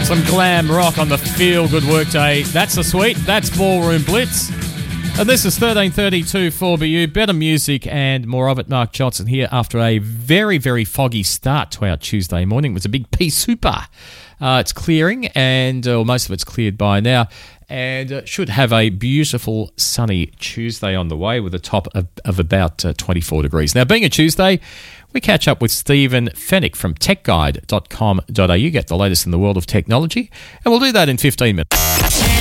Some glam rock on the feel-good workday. That's the sweet. That's Ballroom Blitz. And this is 1332 4BU. Better music and more of it. Mark Johnson here after a very, very foggy start to our Tuesday morning. It was a big pea super. It's clearing, and most of it's cleared by now. And should have a beautiful sunny Tuesday on the way with a top of about 24 degrees. Now, being a Tuesday, we catch up with Stephen Fennick from techguide.com.au. Get the latest in the world of technology, and we'll do that in 15 minutes.